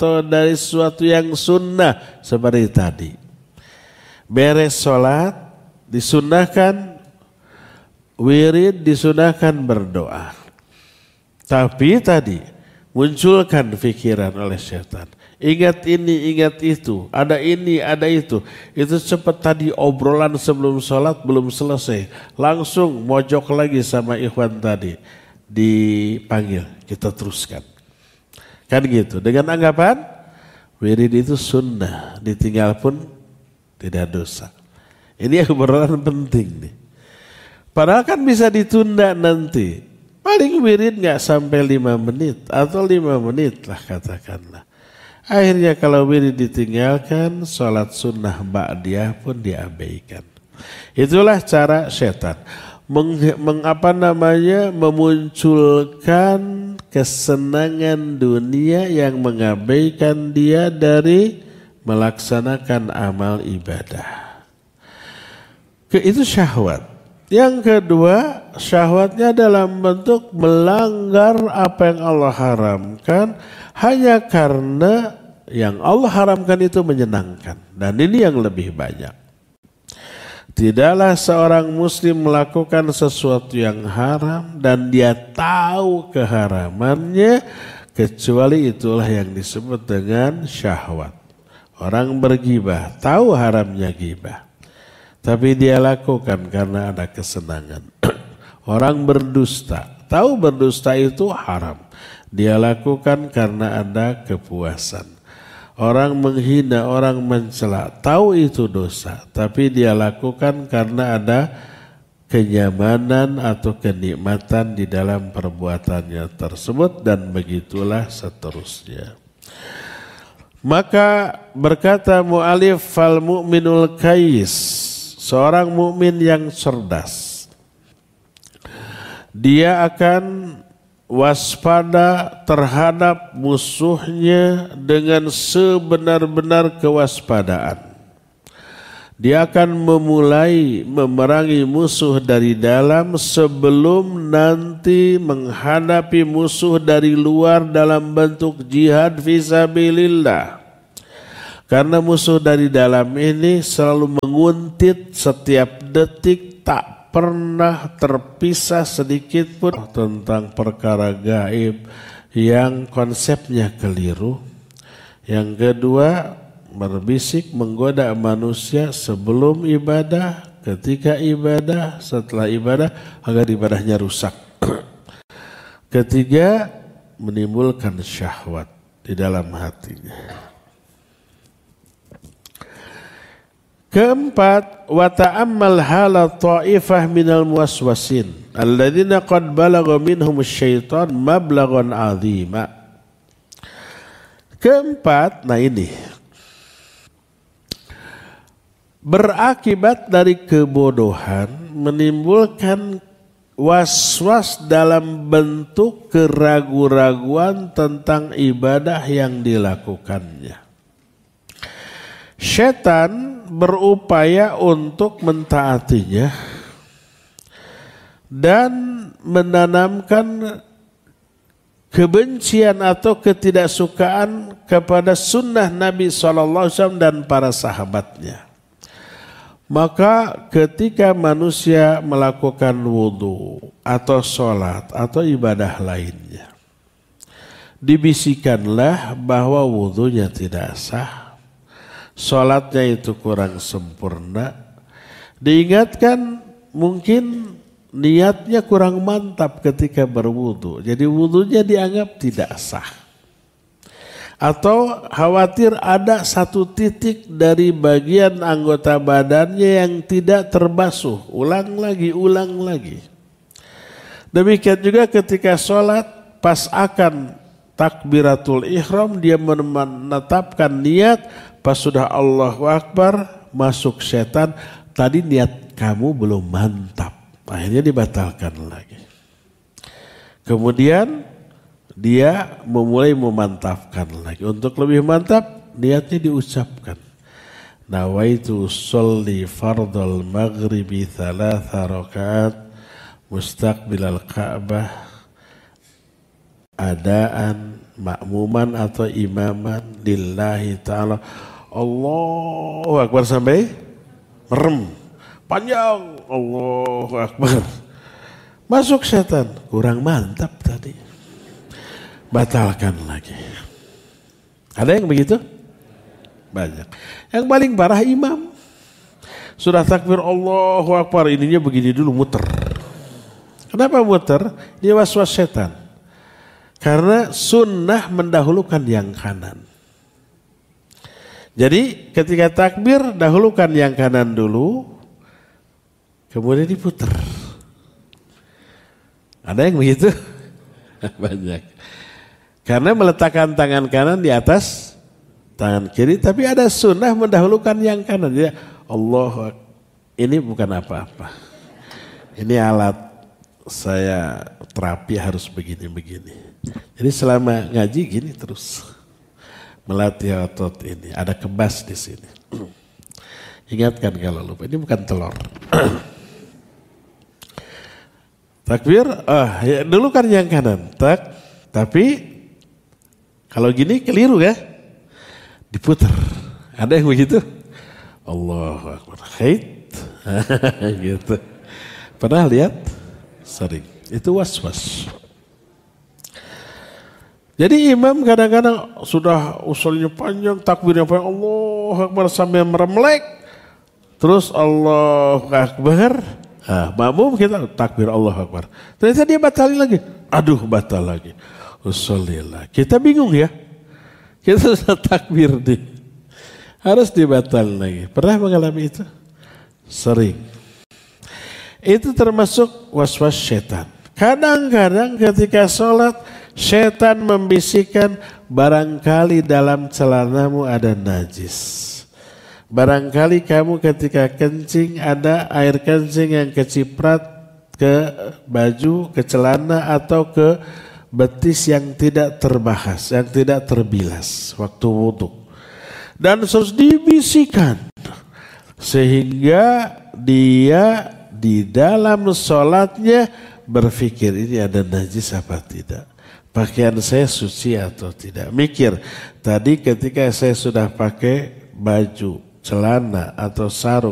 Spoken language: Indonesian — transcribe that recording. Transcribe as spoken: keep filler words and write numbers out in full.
atau dari sesuatu yang sunnah seperti tadi. Beres sholat disunahkan wirid, disunahkan berdoa. Tapi tadi munculkan pikiran oleh setan. Ingat ini, ingat itu, ada ini, ada itu. Itu cepat tadi obrolan sebelum sholat belum selesai. Langsung mojok lagi sama ikhwan tadi. Dipanggil, kita teruskan. Kan gitu, dengan anggapan wirid itu sunnah, ditinggal pun tidak dosa. Ini obrolan penting nih. Padahal kan bisa ditunda nanti. Paling wirid gak sampai lima menit atau lima menit lah katakanlah. Akhirnya kalau wirid ditinggalkan, sholat sunnah ba'diyah pun diabaikan. Itulah cara setan. Meng, meng, apa namanya, memunculkan kesenangan dunia yang mengabaikan dia dari melaksanakan amal ibadah. Ke, itu syahwat. Yang kedua, syahwatnya dalam bentuk melanggar apa yang Allah haramkan hanya karena yang Allah haramkan itu menyenangkan. Dan ini yang lebih banyak. Tidaklah seorang muslim melakukan sesuatu yang haram dan dia tahu keharamannya kecuali itulah yang disebut dengan syahwat. Orang bergibah tahu haramnya gibah. Tapi dia lakukan karena ada kesenangan. Orang berdusta, tahu berdusta itu haram. Dia lakukan karena ada kepuasan. Orang menghina, orang mencela, tahu itu dosa. Tapi dia lakukan karena ada kenyamanan atau kenikmatan di dalam perbuatannya tersebut. Dan begitulah seterusnya. Maka berkata mu'alif fal mu'minul kais. Seorang mukmin yang cerdas, dia akan waspada terhadap musuhnya dengan sebenar-benar kewaspadaan. Dia akan memulai memerangi musuh dari dalam sebelum nanti menghadapi musuh dari luar dalam bentuk jihad fisabilillah. Karena musuh dari dalam ini selalu menguntit setiap detik, tak pernah terpisah sedikit pun tentang perkara gaib yang konsepnya keliru. Yang kedua, berbisik menggoda manusia sebelum ibadah, ketika ibadah, setelah ibadah agar ibadahnya rusak. Ketiga, menimbulkan syahwat di dalam hatinya. Keempat, wa ta'ammal hala ta'ifah minal muwaswasin alladzina qad balagha minhum syaitan mablaghan 'azima. Keempat, nah ini berakibat dari kebodohan menimbulkan was-was dalam bentuk keraguan-raguan tentang ibadah yang dilakukannya. Syaitan berupaya untuk mentaatinya dan menanamkan kebencian atau ketidaksukaan kepada sunnah Nabi shallallahu alaihi wasallam dan para sahabatnya. Maka ketika manusia melakukan wudhu atau sholat atau ibadah lainnya, dibisikanlah bahwa wudhunya tidak sah, sholatnya itu kurang sempurna. Diingatkan mungkin niatnya kurang mantap ketika berwudu. Jadi wudunya dianggap tidak sah. Atau khawatir ada satu titik dari bagian anggota badannya yang tidak terbasuh. Ulang lagi, ulang lagi. Demikian juga ketika sholat pas akan takbiratul ihram dia menetapkan niat. Pas sudah Allahu Akbar masuk setan, tadi niat kamu belum mantap, akhirnya dibatalkan lagi. Kemudian dia memulai memantapkan lagi. Untuk lebih mantap niatnya diucapkan. Nawaitu sholli fardal maghribi thalatha rakaat mustaqbilal Ka'bah adaan makmuman atau imaman lillahi ta'ala. Allahu Akbar sampai merem. Panjang. Allahu Akbar. Masuk setan. Kurang mantap tadi. Batalkan lagi. Ada yang begitu? Banyak. Yang paling parah imam. Sudah takbir Allahu Akbar. Ininya begini dulu muter. Kenapa muter? Dia was-was setan. Karena sunnah mendahulukan yang kanan. Jadi ketika takbir dahulukan yang kanan dulu. Kemudian diputer. Ada yang begitu? Banyak. Karena meletakkan tangan kanan di atas tangan kiri. Tapi ada sunnah mendahulukan yang kanan. Jadi Allah, ini bukan apa-apa. Ini alat. Saya terapi harus begini-begini. Jadi selama ngaji gini terus melatih otot ini. Ada kebas di sini. Ingatkan kalau lupa. Ini bukan telur. Takbir. Oh, ya, dulu kan yang kanan. Tak. Tapi kalau gini keliru ya. Diputar. Ada yang begitu? Allahu Akbar. Hait. Gitu. Pernah lihat? Sering. Itu was-was. Jadi imam kadang-kadang sudah usulnya panjang, takbirnya panjang, Allahu Akbar sambil meremlek. Terus Allahu Akbar. Nah, makmum kita takbir Allahu Akbar. Ternyata dia batalin lagi. Aduh, batal lagi. Usulillah. Kita bingung ya. Kita sudah takbir nih. Harus dibatalin lagi. Pernah mengalami itu? Sering. Itu termasuk was-was setan. Kadang-kadang ketika sholat, setan membisikkan barangkali dalam celanamu ada najis. Barangkali kamu ketika kencing ada air kencing yang keciprat ke baju, ke celana atau ke betis yang tidak terbahas, yang tidak terbilas waktu wudhu. Dan terus dibisikkan sehingga dia di dalam sholatnya berpikir ini ada najis apa tidak. Pakaian saya suci atau tidak. Mikir, tadi ketika saya sudah pakai baju, celana atau sarung